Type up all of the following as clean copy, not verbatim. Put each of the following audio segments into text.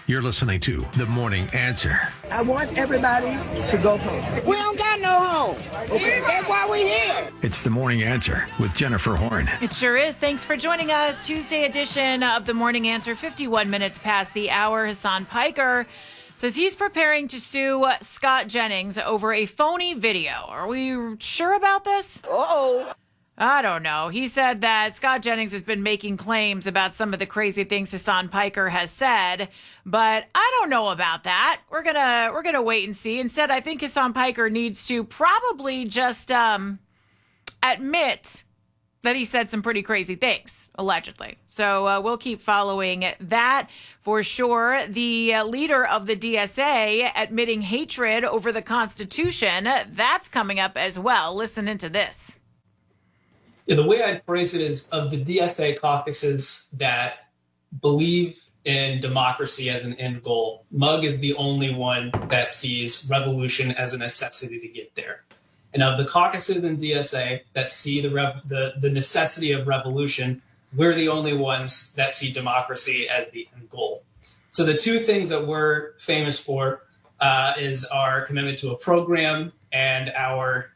You're listening to The Morning Answer. I want everybody to go home. We don't got no home. Okay, that's why we're here. It's The Morning Answer with Jennifer Horn. It sure is. Thanks for joining us. Tuesday edition of The Morning Answer, 51 minutes past the hour. Hasan Piker says he's preparing to sue Scott Jennings over a phony video. Are we sure about this? Uh-oh. I don't know. He said that Scott Jennings has been making claims about some of the crazy things Hasan Piker has said, but I don't know about that. We're gonna wait and see. Instead, I think Hasan Piker needs to probably just admit that he said some pretty crazy things, allegedly. So we'll keep following that for sure. The leader of the DSA admitting hatred over the Constitution, that's coming up as well. Listen into this. Yeah, the way I'd phrase it is of the DSA caucuses that believe in democracy as an end goal, Mugg is the only one that sees revolution as a necessity to get there. And of the caucuses in DSA that see the necessity of revolution, we're the only ones that see democracy as the end goal. So the two things that we're famous for is our commitment to a program and our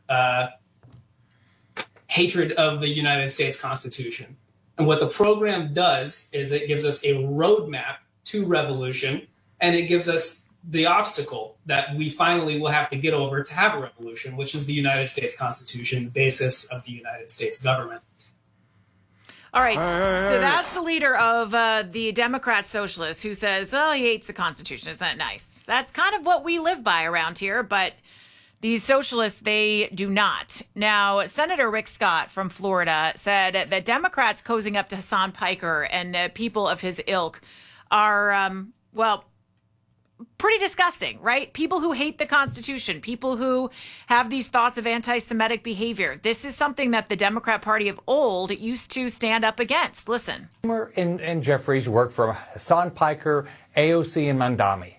hatred of the United States Constitution. And what the program does is it gives us a roadmap to revolution, and it gives us the obstacle that we finally will have to get over to have a revolution, which is the United States Constitution, the basis of the United States government. All right, so that's the leader of the Democrat Socialists who says, oh, he hates the Constitution. Isn't that nice? That's kind of what we live by around here, but these socialists, they do not. Now, Senator Rick Scott from Florida said that Democrats cozying up to Hasan Piker and people of his ilk are, pretty disgusting, right? People who hate the Constitution, people who have these thoughts of anti-Semitic behavior. This is something that the Democrat Party of old used to stand up against. Listen. And Jeffries worked for Hasan Piker, AOC, and Mandami.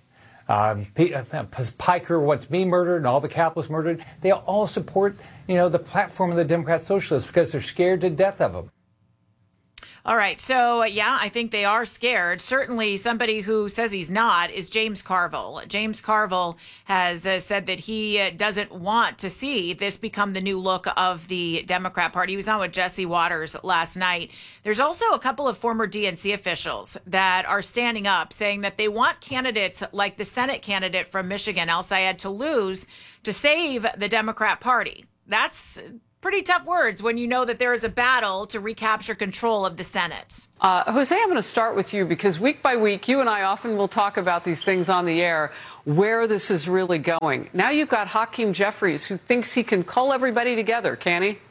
Piker wants me murdered and all the capitalists murdered. They all support, the platform of the Democrat Socialists because they're scared to death of them. All right. So, I think they are scared. Certainly somebody who says he's not is James Carville. James Carville has said that he doesn't want to see this become the new look of the Democrat Party. He was on with Jesse Waters last night. There's also a couple of former DNC officials that are standing up saying that they want candidates like the Senate candidate from Michigan, El Sayed, to lose to save the Democrat Party. That's pretty tough words when you know that there is a battle to recapture control of the Senate. Jose, I'm going to start with you because week by week, you and I often will talk about these things on the air, where this is really going. Now you've got Hakeem Jeffries, who thinks he can cull everybody together, can he?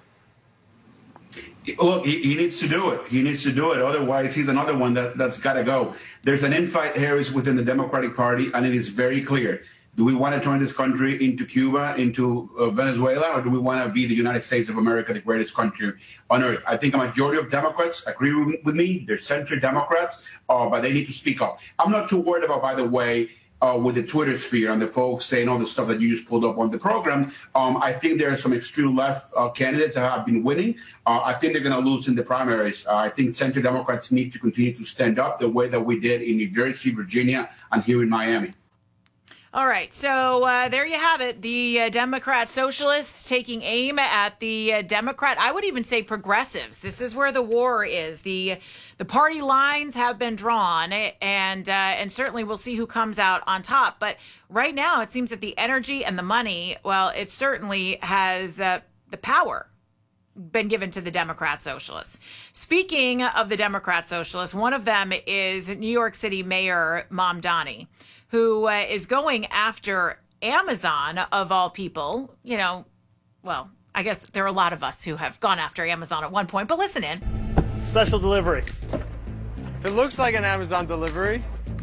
Look, he needs to do it. He needs to do it. Otherwise, he's another one that's got to go. There's an infight here within the Democratic Party, and it is very clear. Do we want to turn this country into Cuba, into Venezuela, or do we want to be the United States of America, the greatest country on earth? I think a majority of Democrats agree with me. They're center Democrats, but they need to speak up. I'm not too worried about, by the way, with the Twitter sphere and the folks saying all the stuff that you just pulled up on the program. I think there are some extreme left candidates that have been winning. I think they're going to lose in the primaries. I think center Democrats need to continue to stand up the way that we did in New Jersey, Virginia, and here in Miami. All right, so there you have it. The Democrat Socialists taking aim at the Democrat, I would even say progressives. This is where the war is. The party lines have been drawn, and certainly we'll see who comes out on top. But right now, it seems that the energy and the money, well, it certainly has the power been given to the Democrat Socialists. Speaking of the Democrat Socialists, one of them is New York City Mayor Mamdani, who is going after Amazon, of all people. Well, I guess there are a lot of us who have gone after Amazon at one point, but listen in. Special delivery. It looks like an Amazon delivery.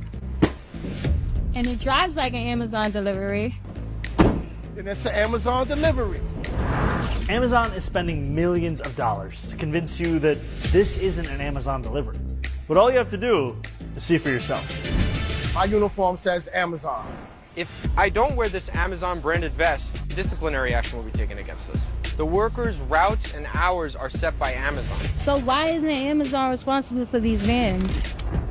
And it drives like an Amazon delivery. And it's an Amazon delivery. Amazon is spending millions of dollars to convince you that this isn't an Amazon delivery. But all you have to do is see for yourself. My uniform says Amazon. If I don't wear this Amazon branded vest, disciplinary action will be taken against us. The workers' routes and hours are set by Amazon. So why isn't Amazon responsible for these vans?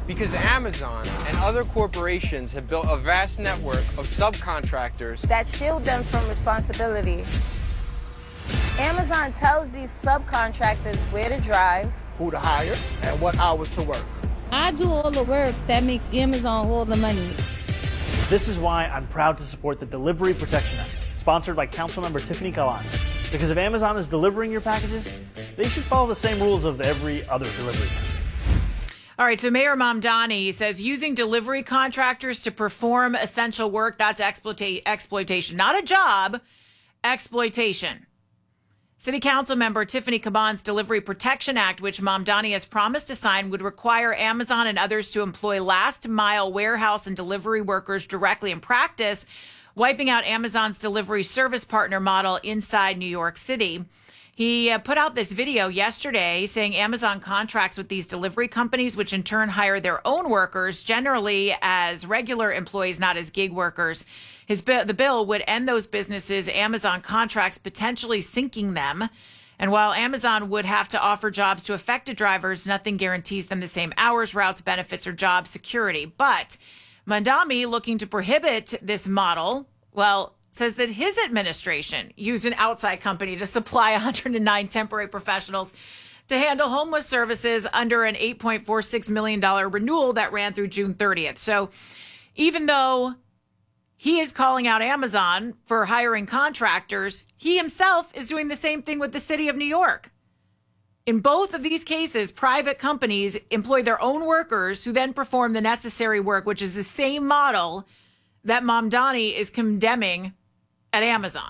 Because Amazon and other corporations have built a vast network of subcontractors that shield them from responsibility. Amazon tells these subcontractors where to drive, Who to hire, and what hours to work. I do all the work that makes Amazon all the money. This is why I'm proud to support the Delivery Protection Act, sponsored by Councilmember Tiffany Kalan. Because if Amazon is delivering your packages, they should follow the same rules of every other delivery company. All right, so Mayor Mamdani says using delivery contractors to perform essential work, that's exploitation. Not a job, exploitation. City Council member Tiffany Caban's Delivery Protection Act, which Mamdani has promised to sign, would require Amazon and others to employ last-mile warehouse and delivery workers directly in practice, wiping out Amazon's delivery service partner model inside New York City. He put out this video yesterday saying Amazon contracts with these delivery companies, which in turn hire their own workers, generally as regular employees, not as gig workers. The bill would end those businesses, Amazon contracts, potentially sinking them. And while Amazon would have to offer jobs to affected drivers, nothing guarantees them the same hours, routes, benefits, or job security. But Mamdani, looking to prohibit this model, says that his administration used an outside company to supply 109 temporary professionals to handle homeless services under an $8.46 million renewal that ran through June 30th. So even though he is calling out Amazon for hiring contractors, he himself is doing the same thing with the city of New York. In both of these cases, private companies employ their own workers who then perform the necessary work, which is the same model that Mamdani is condemning at Amazon.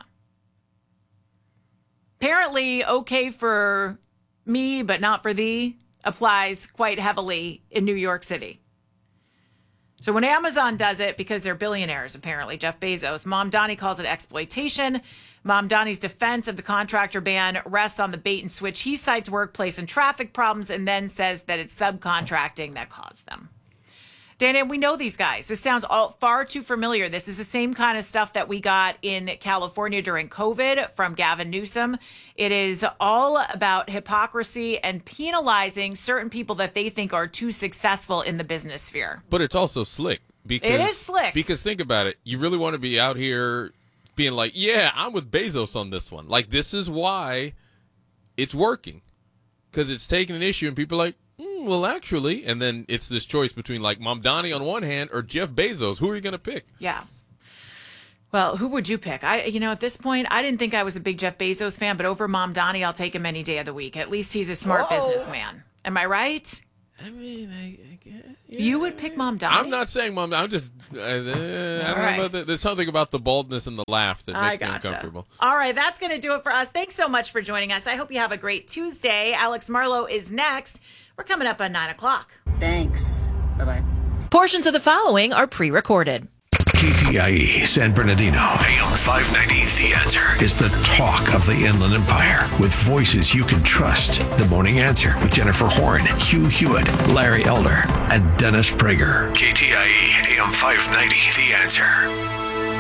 Apparently, okay for me, but not for thee, applies quite heavily in New York City. So when Amazon does it, because they're billionaires, apparently, Jeff Bezos, Mamdani calls it exploitation. Mamdani's defense of the contractor ban rests on the bait and switch. He cites workplace and traffic problems and then says that it's subcontracting that caused them. Dana, we know these guys. This sounds far too familiar. This is the same kind of stuff that we got in California during COVID from Gavin Newsom. It is all about hypocrisy and penalizing certain people that they think are too successful in the business sphere. But it's also slick. Because, it is slick. Because think about it. You really want to be out here being like, yeah, I'm with Bezos on this one. Like, this is why it's working. Because it's taking an issue and people are like, well, actually, and then it's this choice between like Mamdani on one hand or Jeff Bezos. Who are you going to pick? Yeah. Well, who would you pick? At this point, I didn't think I was a big Jeff Bezos fan, but over Mamdani, I'll take him any day of the week. At least he's a smart businessman. Am I right? I mean, I guess. Yeah. You would pick Mamdani? I'm not saying Mamdani. I'm just, I don't know about that. There's something about the baldness and the laugh that makes me uncomfortable. All right, that's going to do it for us. Thanks so much for joining us. I hope you have a great Tuesday. Alex Marlowe is next. We're coming up on 9 o'clock. Thanks. Bye-bye. Portions of the following are pre-recorded. KTIE San Bernardino, AM 590, The Answer, is the talk of the Inland Empire with voices you can trust. The Morning Answer with Jennifer Horn, Hugh Hewitt, Larry Elder, and Dennis Prager. KTIE AM 590, The Answer.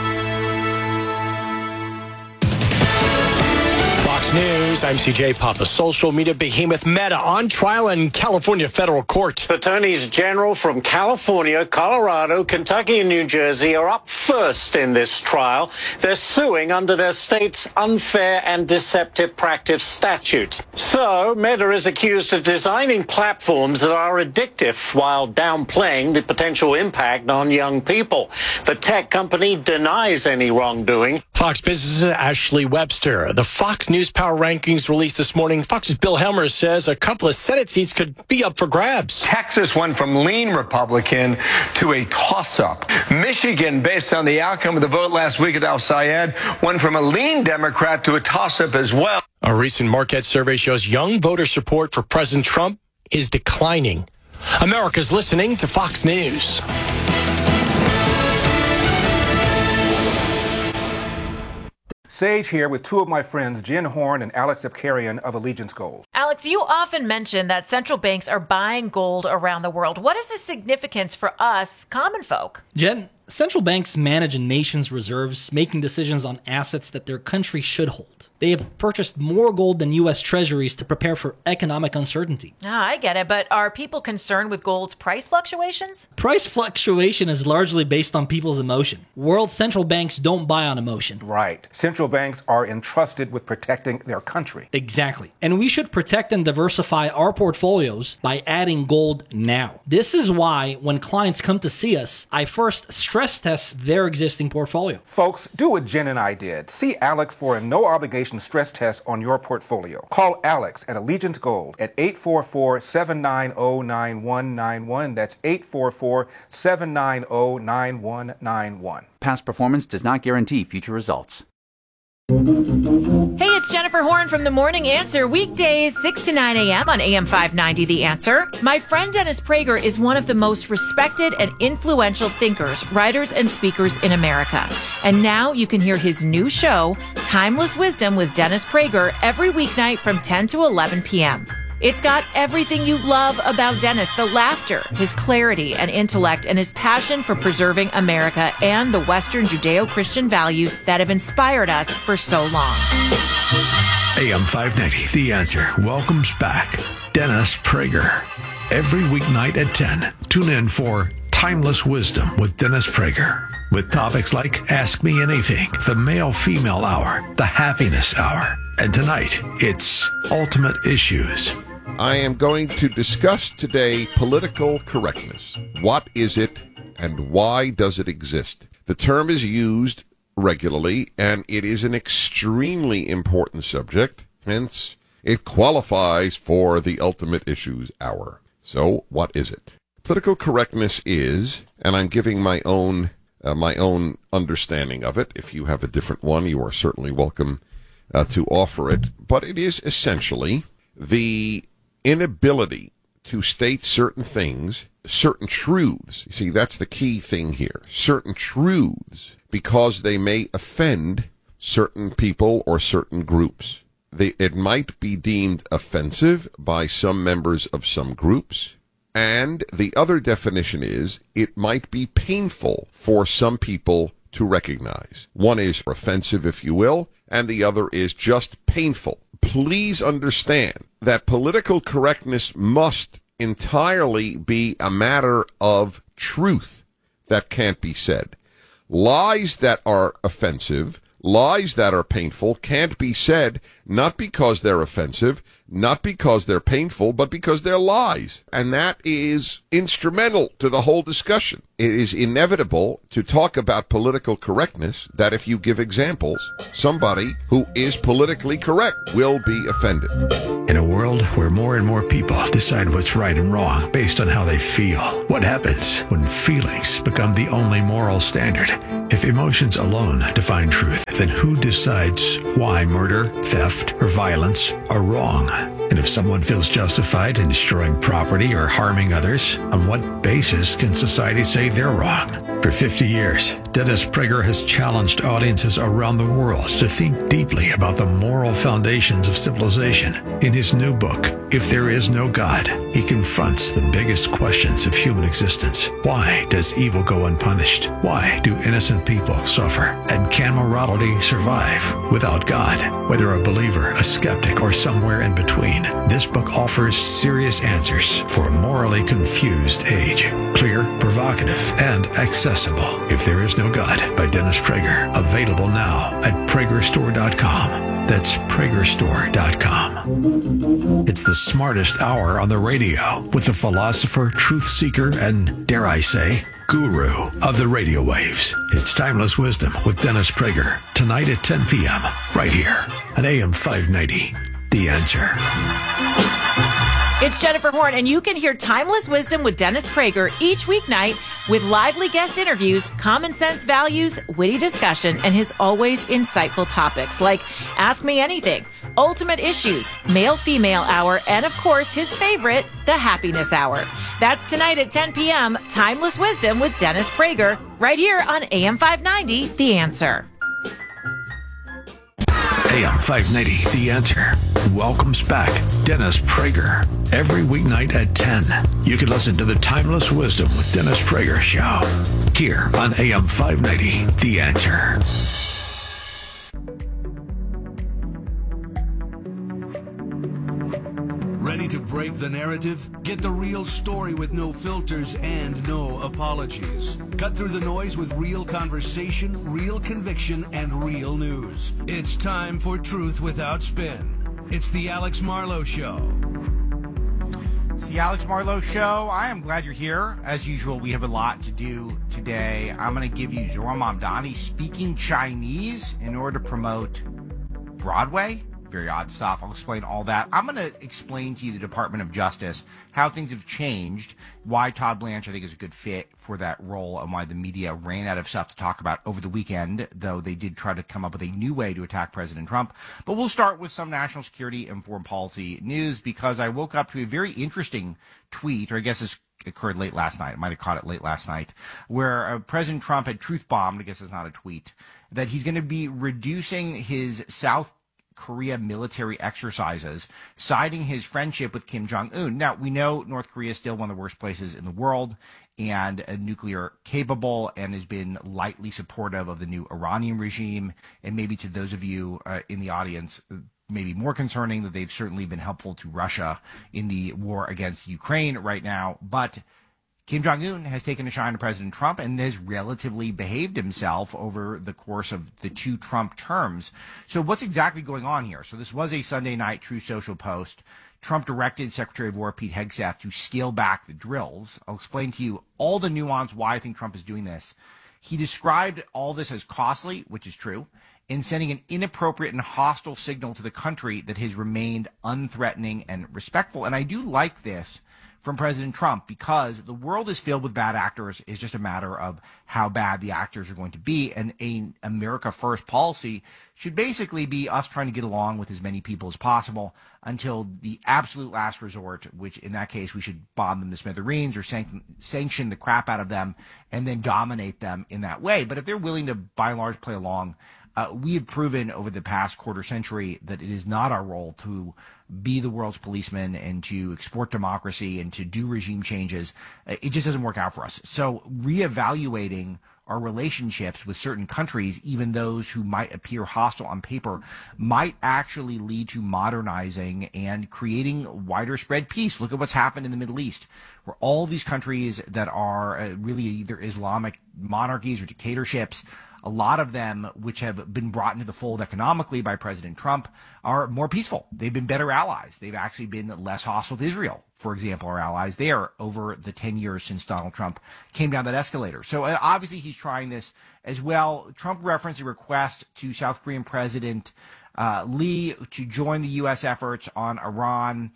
News. I'm CJ Papa. Social media behemoth Meta on trial in California federal court. Attorneys general from California, Colorado, Kentucky, and New Jersey are up first in this trial. They're suing under their state's unfair and deceptive practice statutes. So, Meta is accused of designing platforms that are addictive while downplaying the potential impact on young people. The tech company denies any wrongdoing. Fox Business' Ashley Webster. The Fox News Power Rankings released this morning. Fox's Bill Helmer says a couple of Senate seats could be up for grabs. Texas went from lean Republican to a toss-up. Michigan, based on the outcome of the vote last week at Al Sayed, went from a lean Democrat to a toss-up as well. A recent Marquette survey shows young voter support for President Trump is declining. America's listening to Fox News. Sage here with two of my friends, Jen Horn and Alex Abkarian of Allegiance Gold. Alex, you often mention that central banks are buying gold around the world. What is the significance for us, common folk? Jen, central banks manage a nation's reserves, making decisions on assets that their country should hold. They have purchased more gold than U.S. treasuries to prepare for economic uncertainty. I get it, but are people concerned with gold's price fluctuations? Price fluctuation is largely based on people's emotion. World central banks don't buy on emotion. Right. Central banks are entrusted with protecting their country. Exactly. And we should protect and diversify our portfolios by adding gold now. This is why when clients come to see us, I first stress test their existing portfolio. Folks, do what Jen and I did. See Alex for a no-obligation stress test on your portfolio. Call Alex at Allegiance Gold at 844-790-9191. That's 844-790-9191. Past performance does not guarantee future results. Hey, it's Jennifer Horn from The Morning Answer, weekdays 6 to 9 a.m. on AM 590 The Answer. My friend Dennis Prager is one of the most respected and influential thinkers, writers, and speakers in America. And now you can hear his new show, Timeless Wisdom with Dennis Prager, every weeknight from 10 to 11 p.m. It's got everything you love about Dennis, the laughter, his clarity and intellect, and his passion for preserving America and the Western Judeo-Christian values that have inspired us for so long. AM 590, The Answer, welcomes back Dennis Prager. Every weeknight at 10, tune in for Timeless Wisdom with Dennis Prager. With topics like Ask Me Anything, the Male-Female Hour, the Happiness Hour, and tonight, it's Ultimate Issues. I am going to discuss today political correctness. What is it and why does it exist? The term is used regularly and it is an extremely important subject. Hence, it qualifies for the Ultimate Issues Hour. So, what is it? Political correctness is, and I'm giving my own understanding of it. If you have a different one, you are certainly welcome to offer it. But it is essentially the inability to state certain things, certain truths. You see, that's the key thing here. Certain truths, because they may offend certain people or certain groups. It might be deemed offensive by some members of some groups. And the other definition is it might be painful for some people to recognize. One is offensive, if you will, and the other is just painful. Please understand that political correctness must entirely be a matter of truth that can't be said. Lies that are offensive, lies that are painful can't be said, not because they're offensive, not because they're painful, but because they're lies. And that is instrumental to the whole discussion. It is inevitable to talk about political correctness that if you give examples, somebody who is politically correct will be offended. In a world where more and more people decide what's right and wrong based on how they feel, what happens when feelings become the only moral standard? If emotions alone define truth, then who decides why murder, theft, or violence are wrong? And if someone feels justified in destroying property or harming others, on what basis can society say they're wrong? For 50 years, Dennis Prager has challenged audiences around the world to think deeply about the moral foundations of civilization. In his new book, If There Is No God, he confronts the biggest questions of human existence. Why does evil go unpunished? Why do innocent people suffer? And can morality survive without God? Whether a believer, a skeptic, or somewhere in between, this book offers serious answers for a morally confused age. Clear, provocative, and accessible. If There Is No God by Dennis Prager. Available now at PragerStore.com. That's PragerStore.com. It's the smartest hour on the radio with the philosopher, truth seeker, and, dare I say, guru of the radio waves. It's Timeless Wisdom with Dennis Prager. Tonight at 10 p.m. right here on AM 590. The Answer. It's Jennifer Horn, and you can hear Timeless Wisdom with Dennis Prager each weeknight with lively guest interviews, common sense values, witty discussion, and his always insightful topics like Ask Me Anything, Ultimate Issues, Male-Female Hour, and of course, his favorite, the Happiness Hour. That's tonight at 10 p.m., Timeless Wisdom with Dennis Prager, right here on AM 590, The Answer. AM 590, The Answer. welcomes back Dennis Prager. Every weeknight at 10, you can listen to the Timeless Wisdom with Dennis Prager show here on AM 590, The Answer. Ready to break the narrative? Get the real story with no filters and no apologies. Cut through the noise with real conversation, real conviction, and real news. It's time for Truth Without Spin. It's the Alex Marlowe Show. It's the Alex Marlowe Show. I am glad you're here. As usual, we have a lot to do today. I'm going to give you Zohran Mamdani speaking Chinese in order to promote Broadway. Very odd stuff. I'll explain all that. I'm going to explain to you the Department of Justice, how things have changed, why Todd Blanche, I think, is a good fit for that role, and why the media ran out of stuff to talk about over the weekend, though they did try to come up with a new way to attack President Trump. But we'll start with some national security and foreign policy news, because I woke up to a very interesting tweet, or I guess this occurred late last night. I might have caught it late last night, where President Trump had truth bombed, I guess it's not a tweet, that he's going to be reducing his South Korea military exercises, citing his friendship with Kim Jong-un. Now, we know North Korea is still one of the worst places in the world and nuclear capable, and has been lightly supportive of the new Iranian regime. And maybe to those of you in the audience, maybe more concerning that they've certainly been helpful to Russia in the war against Ukraine right now. But Kim Jong-un has taken a shine to President Trump and has relatively behaved himself over the course of the two Trump terms. So what's exactly going on here? So this was a Sunday night Truth Social post. Trump directed Secretary of War Pete Hegseth to scale back the drills. I'll explain to you all the nuance why I think Trump is doing this. He described all this as costly, which is true, in sending an inappropriate and hostile signal to the country that has remained unthreatening and respectful. And I do like this from President Trump, because the world is filled with bad actors. It's just a matter of how bad the actors are going to be. And a America First policy should basically be us trying to get along with as many people as possible until the absolute last resort, which in that case we should bomb them to smithereens or sanction the crap out of them and then dominate them in that way. But if they're willing to, by and large, play along, we have proven over the past quarter century that it is not our role to be the world's policeman and to export democracy and to do regime changes. It just doesn't work out for us. So reevaluating our relationships with certain countries, even those who might appear hostile on paper, might actually lead to modernizing and creating wider spread peace. Look at what's happened in the Middle East, where all these countries that are really either Islamic monarchies or dictatorships, a lot of them, which have been brought into the fold economically by President Trump, are more peaceful. They've been better allies. They've actually been less hostile to Israel, for example, our allies there over the 10 years since Donald Trump came down that escalator. So obviously he's trying this as well. Trump referenced a request to South Korean President Lee to join the U.S. efforts on Iran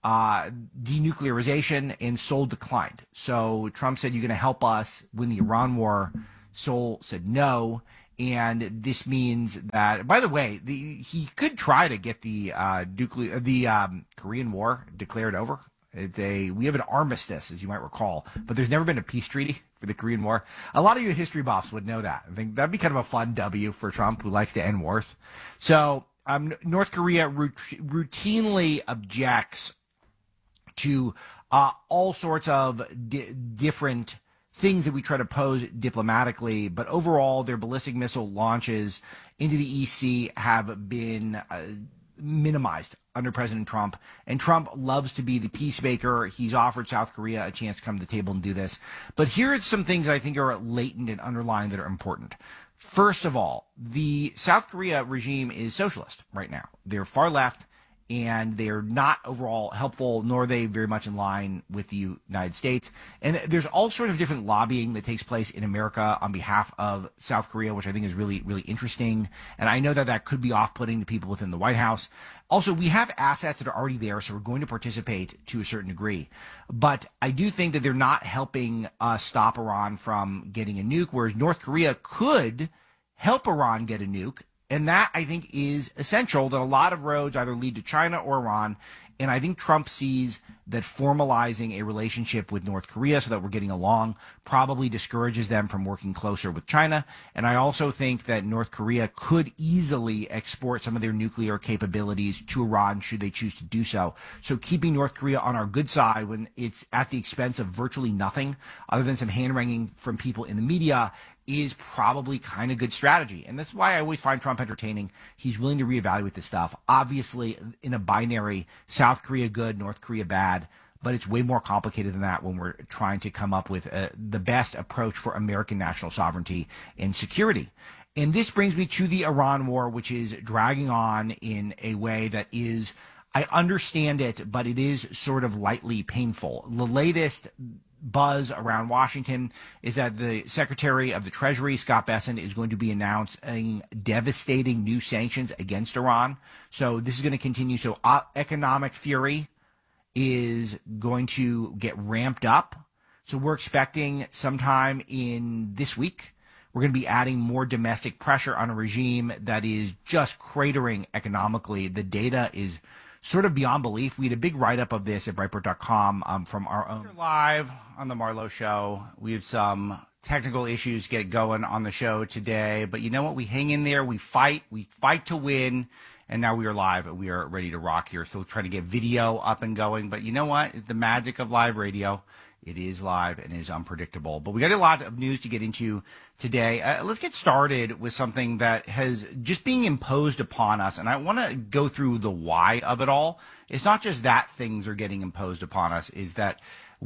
denuclearization, and Seoul declined. So Trump said, "You're going to help us win the Iran war." Seoul said no, and this means that, by the way, he could try to get the Korean War declared over. We have an armistice, as you might recall, but there's never been a peace treaty for the Korean War. A lot of you history buffs would know that. I think that'd be kind of a fun W for Trump, who likes to end wars. So North Korea routinely objects to all sorts of different things that we try to pose diplomatically, but overall their ballistic missile launches into the EC have been minimized under President Trump, and Trump loves to be the peacemaker. He's offered South Korea a chance to come to the table and do this. But here are some things that I think are latent and underlying that are important. First of all, the South Korea regime is socialist right now. They're far left, and they are not overall helpful, nor are they very much in line with the United States. And there's all sorts of different lobbying that takes place in America on behalf of South Korea, which I think is really, really interesting. And I know that that could be off-putting to people within the White House. Also, we have assets that are already there, so we're going to participate to a certain degree. But I do think that they're not helping us stop Iran from getting a nuke, whereas North Korea could help Iran get a nuke. And that, I think, is essential, that a lot of roads either lead to China or Iran. And I think Trump sees that formalizing a relationship with North Korea so that we're getting along probably discourages them from working closer with China. And I also think that North Korea could easily export some of their nuclear capabilities to Iran should they choose to do so. So keeping North Korea on our good side when it's at the expense of virtually nothing other than some hand-wringing from people in the media is probably kind of good strategy. And that's why I always find Trump entertaining. He's willing to reevaluate this stuff. Obviously, in a binary, South Korea good, North Korea bad, but it's way more complicated than that when we're trying to come up with the best approach for American national sovereignty and security. And this brings me to the Iran war, which is dragging on in a way that is, I understand it, but it is sort of lightly painful. The latest buzz around Washington is that the Secretary of the Treasury, Scott Bessent, is going to be announcing devastating new sanctions against Iran. So this is going to continue. So economic fury is going to get ramped up. So we're expecting sometime in this week, we're going to be adding more domestic pressure on a regime that is just cratering economically. The data is sort of beyond belief. We had a big write-up of this at Breitbart.com from our own. We're live on the Marlowe Show. We have some technical issues get going on the show today, but you know what? We hang in there. We fight to win, and now we are live and we are ready to rock here. So we'll try to get video up and going, but you know what? The magic of live radio. It is live and is unpredictable. But we got a lot of news to get into today. Let's get started with something that has just being imposed upon us. And I want to go through the why of it all. It's not just that things are getting imposed upon us, is that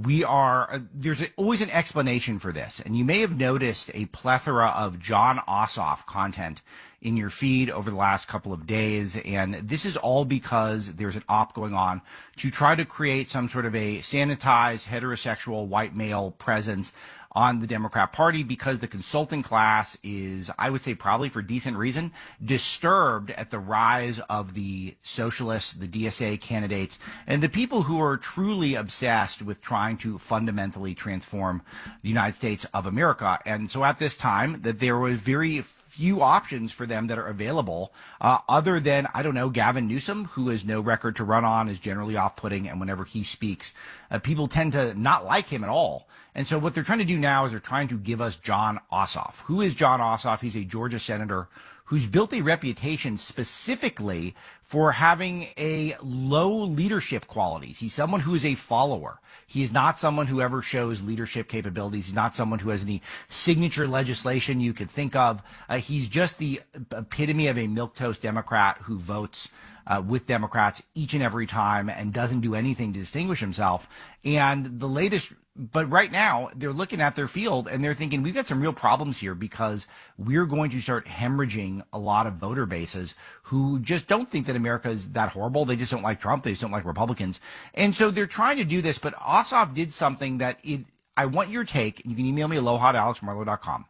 there's always an explanation for this. And you may have noticed a plethora of Jon Ossoff content in your feed over the last couple of days. And this is all because there's an op going on to try to create some sort of a sanitized heterosexual white male presence on the Democrat Party, because the consulting class is, I would say probably for decent reason, disturbed at the rise of the socialists, the DSA candidates, and the people who are truly obsessed with trying to fundamentally transform the United States of America. And so at this time, that there was very few options for them that are available, other than, I don't know, Gavin Newsom, who has no record to run on, is generally off-putting, and whenever he speaks, people tend to not like him at all. And so what they're trying to do now is they're trying to give us Jon Ossoff. Who is Jon Ossoff? He's a Georgia senator who's built a reputation specifically for having a low leadership qualities. He's someone who is a follower. He is not someone who ever shows leadership capabilities. He's not someone who has any signature legislation you could think of. He's just the epitome of a milquetoast Democrat who votes with Democrats each and every time and doesn't do anything to distinguish himself. And the latest, but right now they're looking at their field and they're thinking, we've got some real problems here because we're going to start hemorrhaging a lot of voter bases who just don't think that America is that horrible. They just don't like Trump. They just don't like Republicans. And so they're trying to do this, but Ossoff did something that I want your take. You can email me aloha@alexmarlowe.com.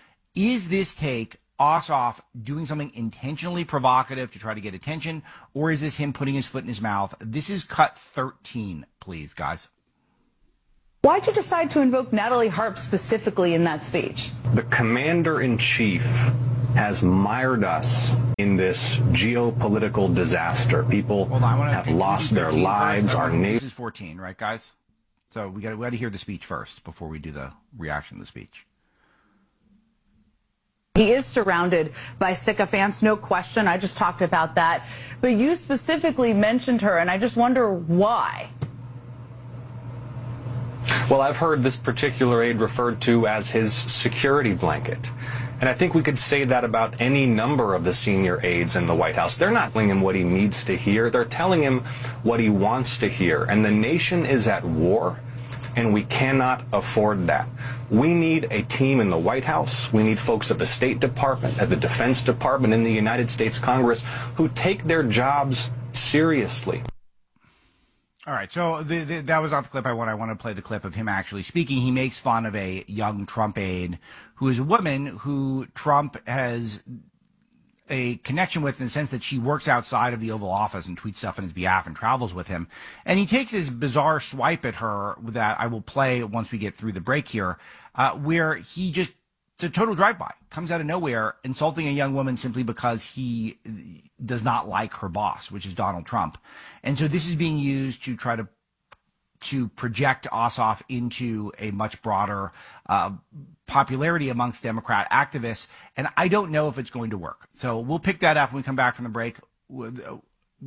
Is this take Ossoff doing something intentionally provocative to try to get attention, or is this him putting his foot in his mouth? This is cut 13, please, guys. Why'd you decide to invoke Natalie Harp specifically in that speech? The commander-in-chief has mired us in this geopolitical disaster. People have lost their lives. Our nation. This is 14, right, guys? So we got to hear the speech first before we do the reaction to the speech. He is surrounded by sycophants, no question. I just talked about that. But you specifically mentioned her, and I just wonder why. Well, I've heard this particular aide referred to as his security blanket. And I think we could say that about any number of the senior aides in the White House. They're not telling him what he needs to hear. They're telling him what he wants to hear. And the nation is at war, and we cannot afford that. We need a team in the White House. We need folks at the State Department, at the Defense Department, in the United States Congress who take their jobs seriously. All right, so that was off the clip I want. I want to play the clip of him actually speaking. He makes fun of a young Trump aide who is a woman who Trump has a connection with in the sense that she works outside of the Oval Office and tweets stuff on his behalf and travels with him. And he takes this bizarre swipe at her that I will play once we get through the break here, where he just, it's a total drive-by, comes out of nowhere, insulting a young woman simply because he does not like her boss, which is Donald Trump. And so this is being used to try to to project Ossoff into a much broader popularity amongst Democrat activists. And I don't know if it's going to work. So we'll pick that up when we come back from the break. We got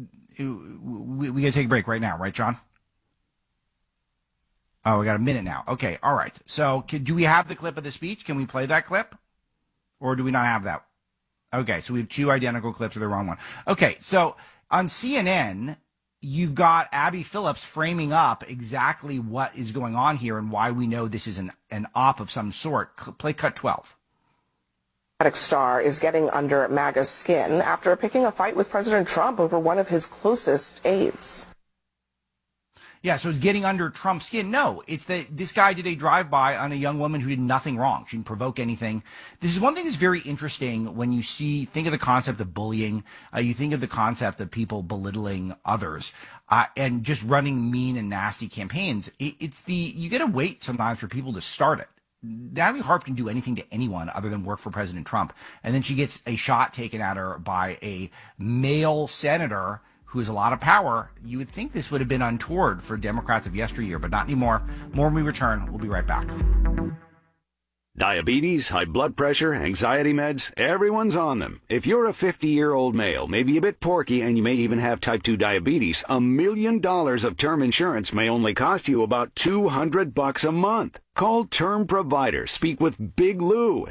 to take a break right now, right, John? Oh, we got a minute now. Okay, all right. So do we have the clip of the speech? Can we play that clip? Or do we not have that? Okay, so we have two identical clips of the wrong one. Okay, so on CNN, you've got Abby Phillips framing up exactly what is going on here and why we know this is an op of some sort. Play cut 12. Star is getting under MAGA's skin after picking a fight with President Trump over one of his closest aides. Yeah, so it's getting under Trump's skin. No, it's that this guy did a drive-by on a young woman who did nothing wrong. She didn't provoke anything. This is one thing that's very interesting when you think of the concept of bullying. You think of the concept of people belittling others and just running mean and nasty campaigns. You got to wait sometimes for people to start it. Natalie Harp can do anything to anyone other than work for President Trump. And then she gets a shot taken at her by a male senator who has a lot of power. You would think this would have been untoward for Democrats of yesteryear, but not anymore. More when we return. We'll be right back. Diabetes, high blood pressure, anxiety meds, everyone's on them. If you're a 50-year-old male, maybe a bit porky, and you may even have type 2 diabetes, $1 million of term insurance may only cost you about $200 a month. Call Term Provider. Speak with Big Lou at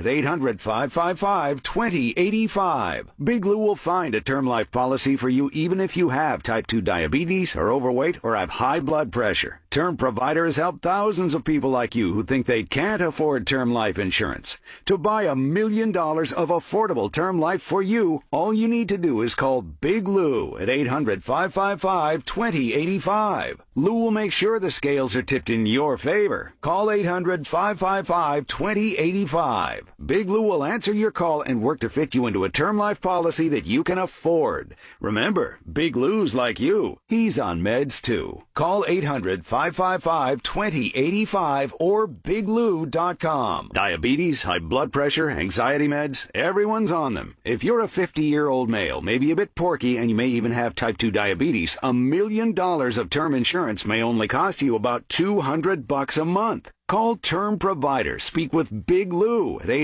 800-555-2085. Big Lou will find a term life policy for you even if you have type 2 diabetes, are overweight, or have high blood pressure. Term Provider has helped thousands of people like you who think they can't afford term life insurance. To buy $1 million of affordable term life for you, all you need to do is call Big Lou at 800-555-2085. Lou will make sure the scales are tipped in your favor. Call 800-555-2085. Big Lou will answer your call and work to fit you into a term life policy that you can afford. Remember, Big Lou's like you. He's on meds too. Call 800-555-2085 or biglou.com. Diabetes, high blood pressure, anxiety meds, everyone's on them. If you're a 50-year-old male, maybe a bit porky, and you may even have type 2 diabetes, $1 million of term insurance may only cost you about $200 a month. Call Term Provider. Speak with Big Lou at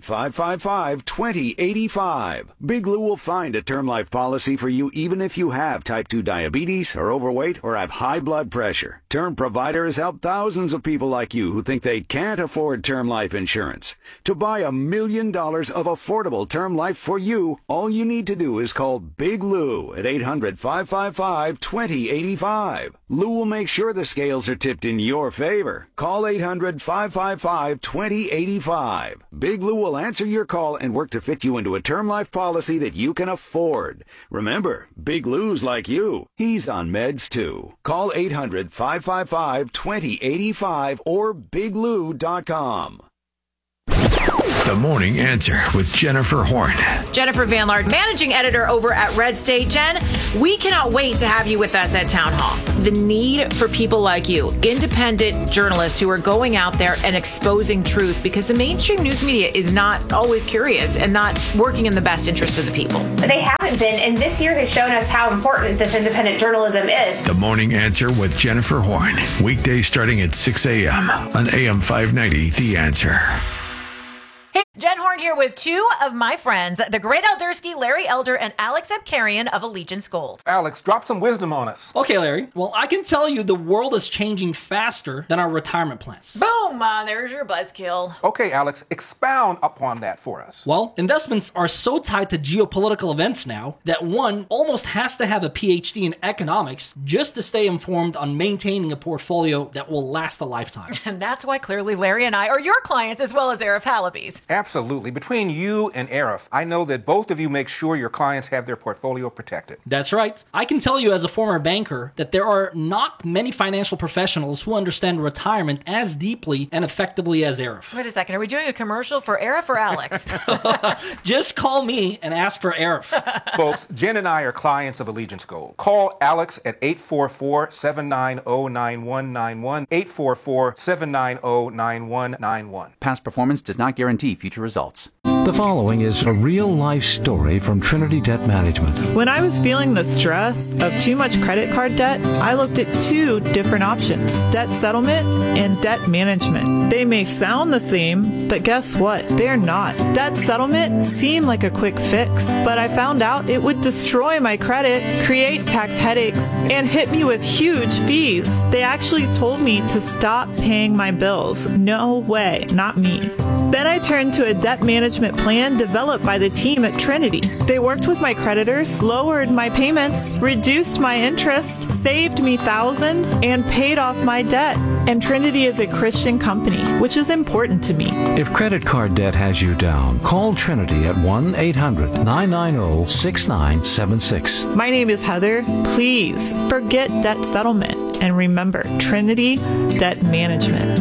800-555-2085. Big Lou will find a term life policy for you even if you have type 2 diabetes, are overweight, or have high blood pressure. Term Provider has helped thousands of people like you who think they can't afford term life insurance. To buy $1 million of affordable term life for you, all you need to do is call Big Lou at 800-555-2085. Lou will make sure the scales are tipped in your favor. Call 800-555-2085. Big Lou will answer your call and work to fit you into a term life policy that you can afford. Remember, Big Lou's like you. He's on meds too. Call 800-555-2085 or biglou.com. The Morning Answer with Jennifer Horn. Jennifer Van Laar, managing editor over at Red State. Jen, we cannot wait to have you with us at Town Hall. The need for people like you, independent journalists who are going out there and exposing truth, because the mainstream news media is not always curious and not working in the best interest of the people. They haven't been, and this year has shown us how important this independent journalism is. The Morning Answer with Jennifer Horn. Weekdays starting at 6 a.m. on AM 590, The Answer. Hey, Jen Horn here with two of my friends, the great Eldersky, Larry Elder, and Alex Abkarian of Allegiance Gold. Alex, drop some wisdom on us. Okay, Larry. Well, I can tell you the world is changing faster than our retirement plans. Boom! There's your buzzkill. Okay, Alex, expound upon that for us. Well, investments are so tied to geopolitical events now that one almost has to have a PhD in economics just to stay informed on maintaining a portfolio that will last a lifetime. And that's why clearly Larry and I are your clients as well as Arif Halaby's. Absolutely. Between you and Arif, I know that both of you make sure your clients have their portfolio protected. That's right. I can tell you as a former banker that there are not many financial professionals who understand retirement as deeply and effectively as Arif. Wait a second. Are we doing a commercial for Arif or Alex? Just call me and ask for Arif. Folks, Jen and I are clients of Allegiance Gold. Call Alex at 844-790-9191, 844-790-9191. Past performance does not guarantee future results. The following is a real-life story from Trinity Debt Management. When I was feeling the stress of too much credit card debt, I looked at two different options, debt settlement and debt management. They may sound the same, but guess what? They're not. Debt settlement seemed like a quick fix, but I found out it would destroy my credit, create tax headaches, and hit me with huge fees. They actually told me to stop paying my bills. No way, not me. Then I turned to a debt management plan developed by the team at Trinity. They worked with my creditors, lowered my payments, reduced my interest, saved me thousands, and paid off my debt. And Trinity is a Christian company, which is important to me. If credit card debt has you down, call Trinity at 1-800-990-6976. My name is Heather. Please forget debt settlement. And remember, Trinity Debt Management.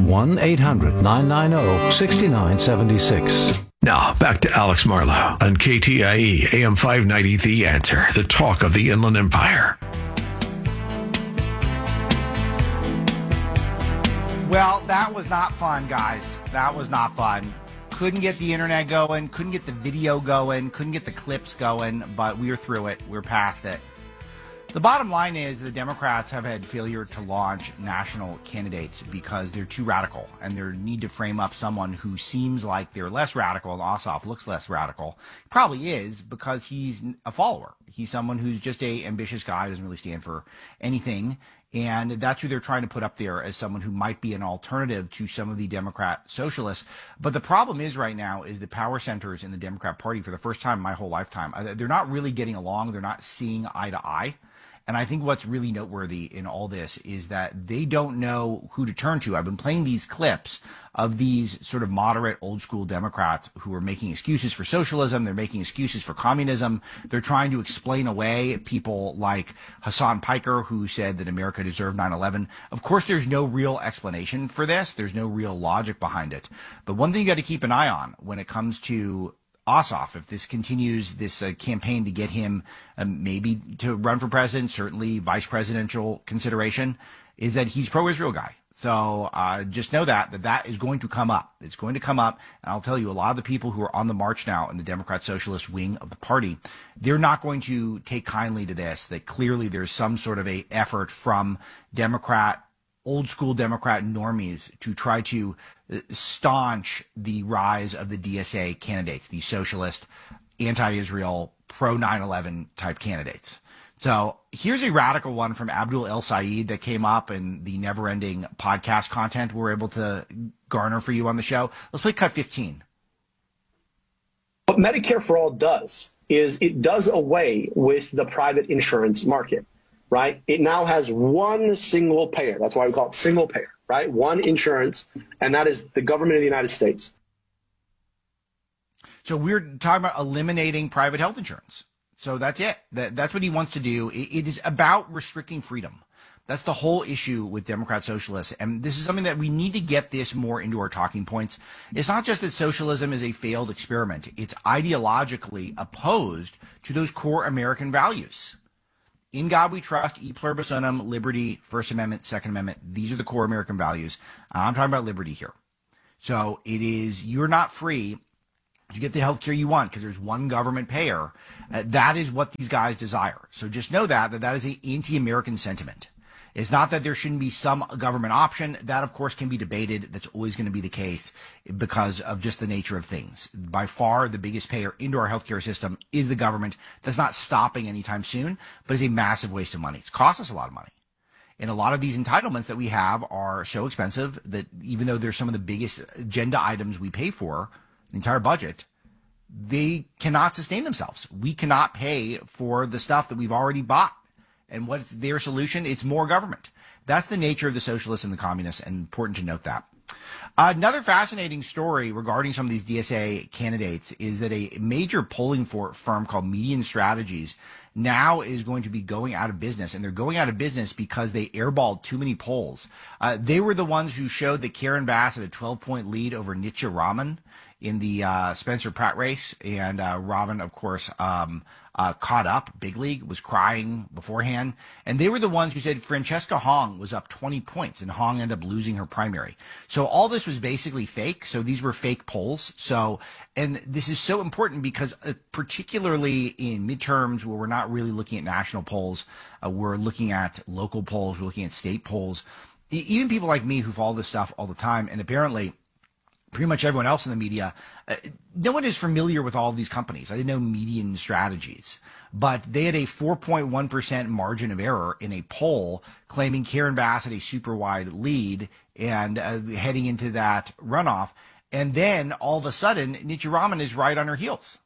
1-800-990-6976. Now, back to Alex Marlow on KTIE AM 590 The Answer, the talk of the Inland Empire. Well, that was not fun, guys. That was not fun. Couldn't get the internet going, couldn't get the video going, couldn't get the clips going, but we're through it. We're past it. The bottom line is the Democrats have had failure to launch national candidates because they're too radical, and they need to frame up someone who seems like they're less radical, and Ossoff looks less radical. He probably is, because he's a follower. He's someone who's just a ambitious guy, doesn't really stand for anything, and that's who they're trying to put up there as someone who might be an alternative to some of the Democrat socialists. But the problem is right now is the power centers in the Democrat Party, for the first time in my whole lifetime, they're not really getting along. They're not seeing eye to eye. And I think what's really noteworthy in all this is that they don't know who to turn to. I've been playing these clips of these sort of moderate old school Democrats who are making excuses for socialism. They're making excuses for communism. They're trying to explain away people like Hassan Piker, who said that America deserved 9/11. Of course, there's no real explanation for this. There's no real logic behind it. But one thing you got to keep an eye on when it comes to Ossoff, if this continues, this campaign to get him maybe to run for president, certainly vice presidential consideration, is that he's pro-Israel guy. So just know that is going to come up. It's going to come up. And I'll tell you, a lot of the people who are on the march now in the Democrat Socialist wing of the party, they're not going to take kindly to this, that clearly there's some sort of a effort from old school Democrat normies to try to staunch the rise of the DSA candidates, the socialist, anti-Israel, pro-9/11 type candidates. So here's a radical one from Abdul El Sayed that came up in the never-ending podcast content we're able to garner for you on the show. Let's play cut 15. What Medicare for All does is it does away with the private insurance market, right? It now has one single payer. That's why we call it single payer, right? One insurance, and that is the government of the United States. So we're talking about eliminating private health insurance. So that's it. That's what he wants to do. It is about restricting freedom. That's the whole issue with Democrat socialists. And this is something that we need to get this more into our talking points. It's not just that socialism is a failed experiment. It's ideologically opposed to those core American values. In God we trust, e pluribus unum, liberty, First Amendment, Second Amendment. These are the core American values. I'm talking about liberty here. So it is, you're not free to get the health care you want because there's one government payer. That is what these guys desire. So just know that is an anti-American sentiment. It's not that there shouldn't be some government option. That, of course, can be debated. That's always going to be the case because of just the nature of things. By far, the biggest payer into our healthcare system is the government. That's not stopping anytime soon, but it's a massive waste of money. It's cost us a lot of money. And a lot of these entitlements that we have are so expensive that even though they're some of the biggest agenda items we pay for, the entire budget, they cannot sustain themselves. We cannot pay for the stuff that we've already bought. And what's their solution? It's more government. That's the nature of the socialists and the communists, and important to note that. Another fascinating story regarding some of these DSA candidates is that a major polling firm called Median Strategies now is going to be going out of business. And they're going out of business because they airballed too many polls. They were the ones who showed that Karen Bass had a 12-point lead over Nitya Raman in the Spencer Pratt race, and Robin, of course, caught up. Big League was crying beforehand, and they were the ones who said Francesca Hong was up 20 points, and Hong ended up losing her primary. So all this was basically fake. So these were fake polls. So, and this is so important because particularly in midterms where we're not really looking at national polls, we're looking at local polls, we're looking at state polls. Even people like me who follow this stuff all the time, and apparently pretty much everyone else in the media, no one is familiar with all of these companies. I didn't know Median Strategies, but they had a 4.1% margin of error in a poll claiming Karen Bass had a super wide lead and heading into that runoff. And then all of a sudden, Nitya Raman is right on her heels.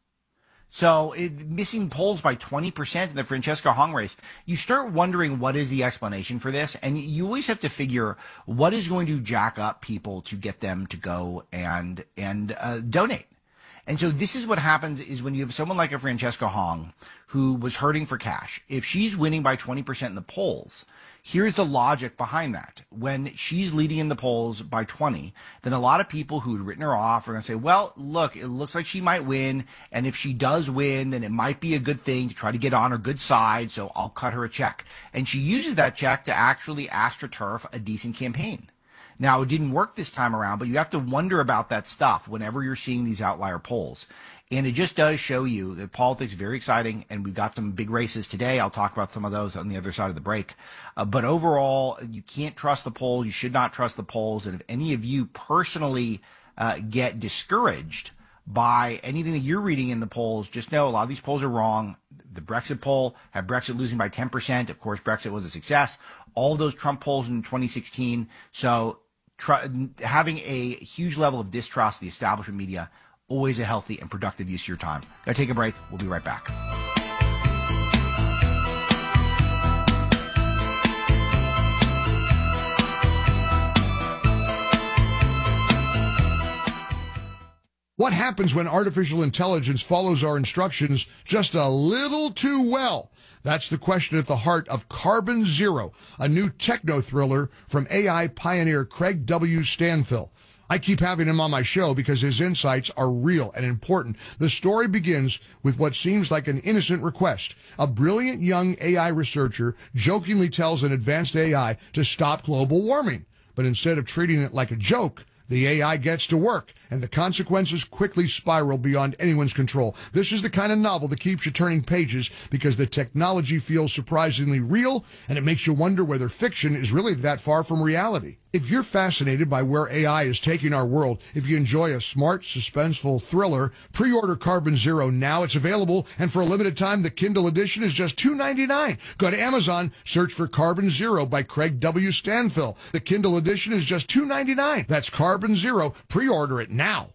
So missing polls by 20% in the Francesca Hong race, you start wondering what is the explanation for this. And you always have to figure what is going to jack up people to get them to go and donate. And so this is what happens is when you have someone like a Francesca Hong who was hurting for cash. If she's winning by 20% in the polls, here's the logic behind that. When she's leading in the polls by 20, then a lot of people who had written her off are going to say, well, look, it looks like she might win. And if she does win, then it might be a good thing to try to get on her good side. So I'll cut her a check. And she uses that check to actually astroturf a decent campaign. Now, it didn't work this time around, but you have to wonder about that stuff whenever you're seeing these outlier polls. And it just does show you that politics is very exciting, and we've got some big races today. I'll talk about some of those on the other side of the break. But overall, you can't trust the polls. You should not trust the polls. And if any of you personally get discouraged by anything that you're reading in the polls, just know a lot of these polls are wrong. The Brexit poll had Brexit losing by 10%. Of course, Brexit was a success. All those Trump polls in 2016. So having a huge level of distrust of the establishment media, always a healthy and productive use of your time. Gotta take a break. We'll be right back. What happens when artificial intelligence follows our instructions just a little too well? That's the question at the heart of Carbon Zero, a new techno thriller from AI pioneer Craig W. Stanfill. I keep having him on my show because his insights are real and important. The story begins with what seems like an innocent request. A brilliant young AI researcher jokingly tells an advanced AI to stop global warming. But instead of treating it like a joke, the AI gets to work, and the consequences quickly spiral beyond anyone's control. This is the kind of novel that keeps you turning pages because the technology feels surprisingly real, and it makes you wonder whether fiction is really that far from reality. If you're fascinated by where AI is taking our world, if you enjoy a smart, suspenseful thriller, pre-order Carbon Zero now. It's available, and for a limited time, the Kindle edition is just $2.99. Go to Amazon, search for Carbon Zero by Craig W. Stanfill. The Kindle edition is just $2.99. That's Carbon Zero. Pre-order it now.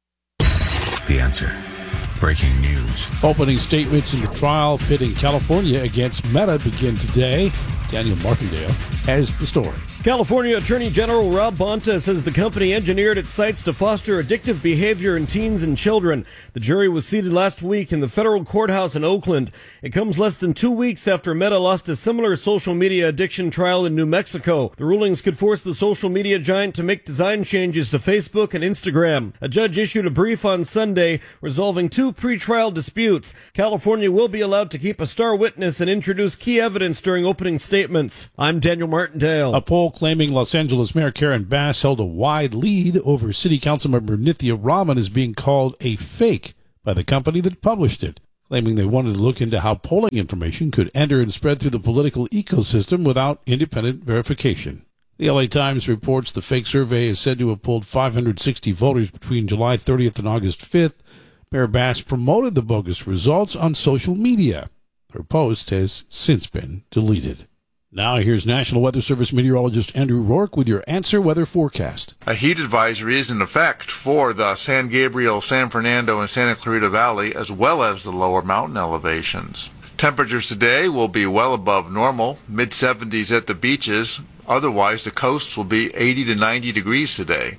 The Answer. Breaking news. Opening statements in the trial pitting California against Meta begin today. Daniel Martindale has the story. California Attorney General Rob Bonta says the company engineered its sites to foster addictive behavior in teens and children. The jury was seated last week in the federal courthouse in Oakland. It comes less than 2 weeks after Meta lost a similar social media addiction trial in New Mexico. The rulings could force the social media giant to make design changes to Facebook and Instagram. A judge issued a brief on Sunday resolving 2 pretrial disputes. California will be allowed to keep a star witness and introduce key evidence during opening statements. I'm Daniel Martindale. A poll claiming Los Angeles Mayor Karen Bass held a wide lead over City Councilmember Nitya Raman is being called a fake by the company that published it, claiming they wanted to look into how polling information could enter and spread through the political ecosystem without independent verification. The LA Times reports the fake survey is said to have polled 560 voters between July 30th and August 5th. Mayor Bass promoted the bogus results on social media. Her post has since been deleted. Now here's National Weather Service meteorologist Andrew Rourke with your Answer Weather forecast. A heat advisory is in effect for the San Gabriel, San Fernando, and Santa Clarita Valley, as well as the lower mountain elevations. Temperatures today will be well above normal, mid-70s at the beaches. Otherwise, the coasts will be 80 to 90 degrees today.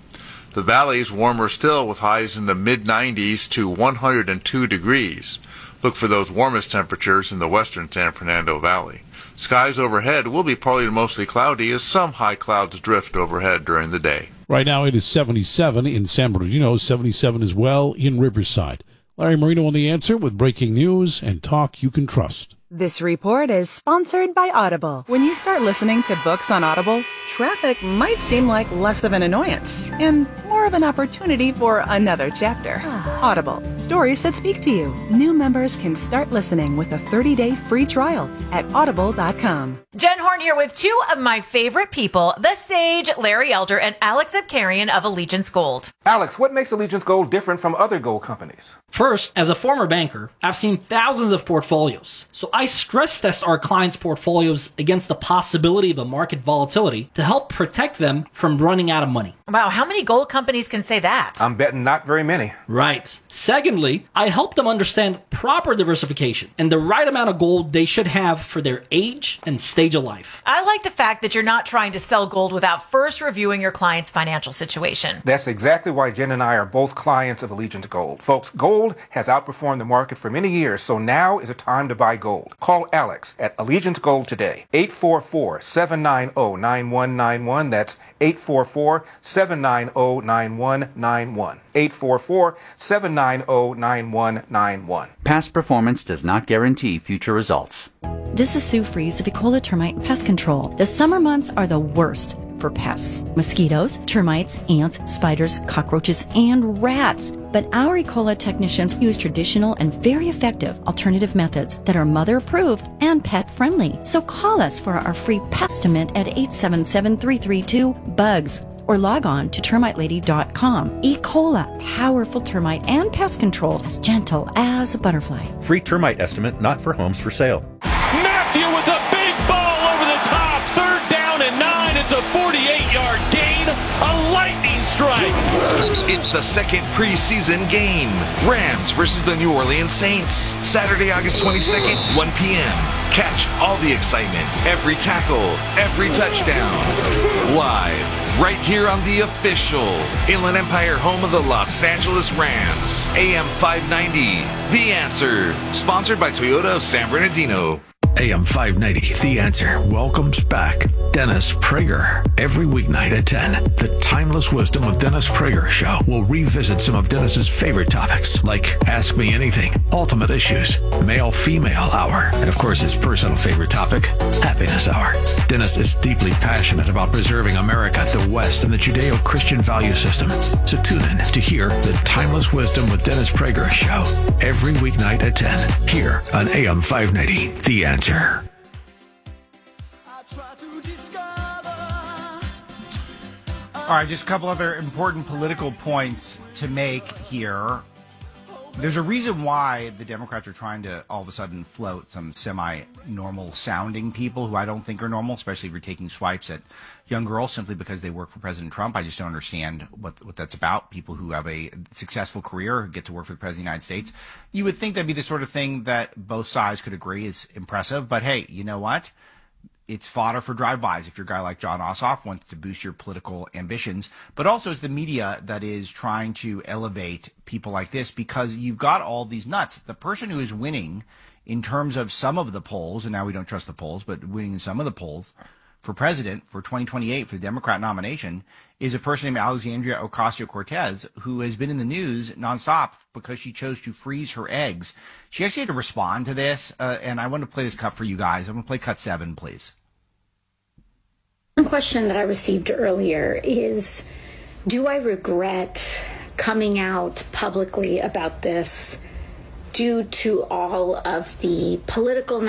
The valley's warmer still with highs in the mid-90s to 102 degrees. Look for those warmest temperatures in the western San Fernando Valley. Skies overhead will be partly to mostly cloudy as some high clouds drift overhead during the day. Right now it is 77 in San Bernardino, 77 as well in Riverside. Larry Marino on The Answer with breaking news and talk you can trust. This report is sponsored by Audible. When you start listening to books on Audible, traffic might seem like less of an annoyance and more of an opportunity for another chapter. Audible, stories that speak to you. New members can start listening with a 30-day free trial at audible.com. Jen Horn here with two of my favorite people, the sage Larry Elder and Alex Abkarian of Allegiance Gold. Alex, what makes Allegiance Gold different from other gold companies? First, as a former banker, I've seen thousands of portfolios. So I stress test our clients' portfolios against the possibility of a market volatility to help protect them from running out of money. Wow, how many gold companies can say that? I'm betting not very many. Right. Secondly, I help them understand proper diversification and the right amount of gold they should have for their age and stage of life. I like the fact that you're not trying to sell gold without first reviewing your client's financial situation. That's exactly why Jen and I are both clients of Allegiance Gold. Folks, gold has outperformed the market for many years, so now is a time to buy gold. Call Alex at Allegiance Gold today. 844-790-9191. That's 844-790-9191. 844-790-9191. Past performance does not guarantee future results. This is Sue Fries of Ecola Termite and Pest Control. The summer months are the worst for pests. Mosquitoes, termites, ants, spiders, cockroaches, and rats. But our Ecola technicians use traditional and very effective alternative methods that are mother-approved and pet-friendly. So call us for our free Pestimate at 877-332-BUGS or log on to termitelady.com. Ecola, powerful termite and pest control, as gentle as a butterfly. Free termite estimate not for homes for sale. Matthew with a big ball over the top. 3rd down and 9. It's a 48-yard gain. A lightning strike. It's the second preseason game. Rams versus the New Orleans Saints. Saturday, August 22nd, 1 p.m. Catch all the excitement, every tackle, every touchdown. Live, right here on the official Inland Empire home of the Los Angeles Rams. AM 590, The Answer. Sponsored by Toyota of San Bernardino. AM 590, The Answer welcomes back Dennis Prager. Every weeknight at 10, the Timeless Wisdom with Dennis Prager show will revisit some of Dennis's favorite topics, like Ask Me Anything, Ultimate Issues, Male-Female Hour, and of course his personal favorite topic, Happiness Hour. Dennis is deeply passionate about preserving America, the West, and the Judeo-Christian value system. So tune in to hear the Timeless Wisdom with Dennis Prager show every weeknight at 10, here on AM 590, The Answer. All right, just a couple other important political points to make here. There's a reason why the Democrats are trying to all of a sudden float some semi-normal sounding people who I don't think are normal, especially if you're taking swipes at young girls simply because they work for President Trump. I just don't understand what that's about. People who have a successful career who get to work for the President of the United States. You would think that'd be the sort of thing that both sides could agree is impressive. But hey, you know what? It's fodder for drive-bys if your guy like Jon Ossoff wants to boost your political ambitions. But also it's the media that is trying to elevate people like this because you've got all these nuts. The person who is winning in terms of some of the polls, and now we don't trust the polls, but winning in some of the polls for president for 2028 for the Democrat nomination is a person named Alexandria Ocasio-Cortez, who has been in the news nonstop because she chose to freeze her eggs. She actually had to respond to this, and I want to play this cut for you guys. I'm going to play cut 7, please. One question that I received earlier is, do I regret coming out publicly about this due to all of the political